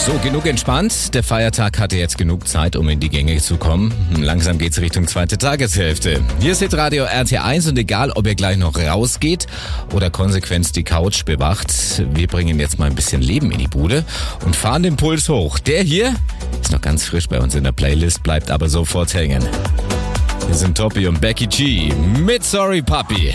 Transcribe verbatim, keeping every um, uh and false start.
So, genug entspannt. Der Feiertag hatte jetzt genug Zeit, um in die Gänge zu kommen. Langsam geht's Richtung zweite Tageshälfte. Hier ist Radio R T eins und egal, ob ihr gleich noch rausgeht oder konsequent die Couch bewacht, wir bringen jetzt mal ein bisschen Leben in die Bude und fahren den Puls hoch. Der hier ist noch ganz frisch bei uns in der Playlist, bleibt aber sofort hängen. Hier sind Toppy und Becky G mit Sorry Puppy.